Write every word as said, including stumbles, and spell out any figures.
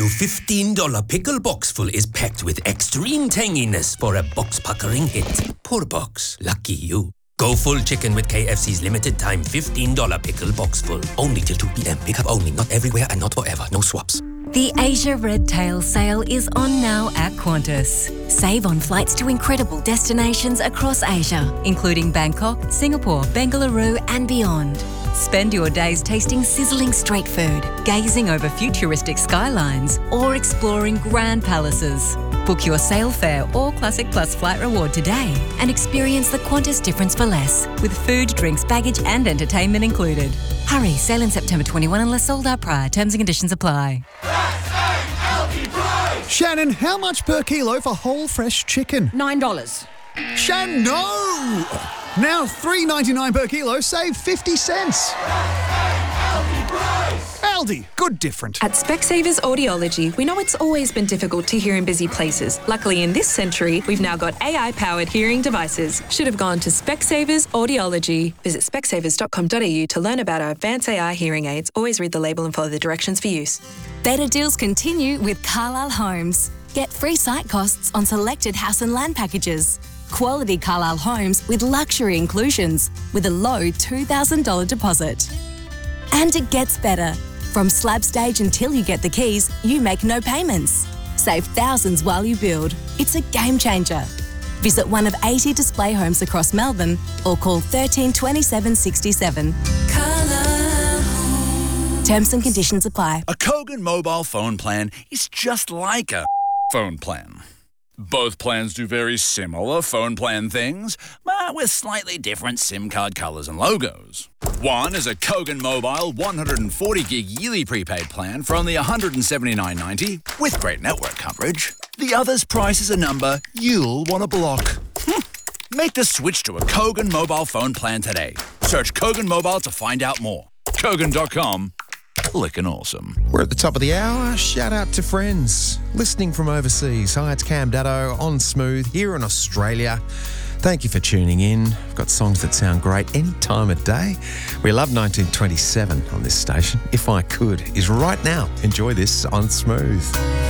New fifteen dollars pickle box full is packed with extreme tanginess for a box-puckering hit. Poor box. Lucky you. Go full chicken with K F C's limited time fifteen dollars pickle box full. Only till two p.m. Pick up only. Not everywhere and not forever. No swaps. The Asia Red Tail sale is on now at Qantas. Save on flights to incredible destinations across Asia, including Bangkok, Singapore, Bengaluru and beyond. Spend your days tasting sizzling street food, gazing over futuristic skylines or exploring grand palaces. Book your sail fare or Classic Plus flight reward today and experience the Qantas difference for less, with food, drinks, baggage and entertainment included. Hurry, sail in September twenty-first unless sold out prior. Terms and conditions apply. Shannon, how much per kilo for whole fresh chicken? Nine dollars. Shannon, no! Now three dollars ninety-nine per kilo, save fifty cents. Aldi, good different. At Specsavers Audiology, we know it's always been difficult to hear in busy places. Luckily, in this century, we've now got A I-powered hearing devices. Should have gone to Specsavers Audiology. Visit specsavers dot com dot a u to learn about our advanced A I hearing aids. Always read the label and follow the directions for use. Better deals continue with Carlisle Homes. Get free site costs on selected house and land packages. Quality Carlisle Homes with luxury inclusions with a low two thousand dollars deposit. And it gets better. From slab stage until you get the keys, you make no payments. Save thousands while you build. It's a game changer. Visit one of eighty display homes across Melbourne or call thirteen twenty-seven sixty-seven. Terms and conditions apply. A Kogan mobile phone plan is just like a phone plan. Both plans do very similar phone plan things, but with slightly different SIM card colours and logos. One is a Kogan Mobile one hundred forty gig yearly prepaid plan for only one hundred seventy-nine dollars ninety with great network coverage. The other's price is a number you'll want to block. Make the switch to a Kogan mobile phone plan today. Search Kogan Mobile to find out more. Kogan dot com. Clickin' awesome. We're at the top of the hour. Shout out to friends listening from overseas. Hi, it's Cam Daddo on Smooth here in Australia. Thank you for tuning in. I've got songs that sound great any time of day. We love nineteen twenty-seven on this station. If I Could is right now. Enjoy this on Smooth.